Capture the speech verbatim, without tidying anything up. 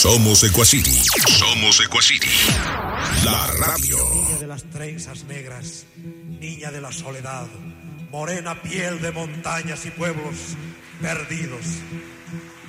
Somos Equacity. Somos Equacity. La radio. Niña de las trenzas negras, niña de la soledad, morena piel de montañas y pueblos perdidos.